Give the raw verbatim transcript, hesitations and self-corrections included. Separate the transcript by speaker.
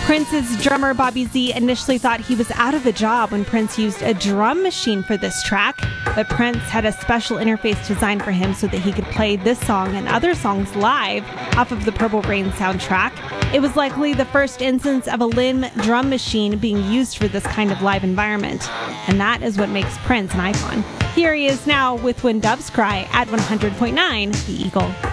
Speaker 1: Prince's drummer Bobby Z initially thought he was out of a job when Prince used a drum machine for this track, but Prince had a special interface designed for him so that he could play this song and other songs live off of the Purple Rain soundtrack. It was likely the first instance of a Linn drum machine being used for this kind of live environment, and that is what makes Prince an icon. Here he is now with When Doves Cry at one hundred point nine The Eagle.